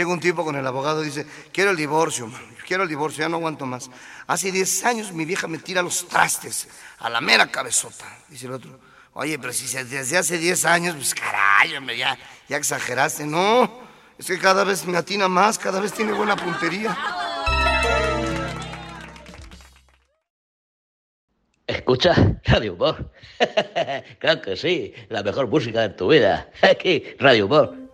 llega un tipo con el abogado y dice, quiero el divorcio, man, quiero el divorcio, ya no aguanto más. Hace 10 años mi vieja me tira los trastes a la mera cabezota. Dice el otro, oye, pero si desde hace 10 años, pues caray, hombre, ya exageraste. No, es que cada vez me atina más, cada vez tiene buena puntería. ¿Escuchas Radio Humor? Claro que sí, la mejor música de tu vida. Aquí, Radio Humor.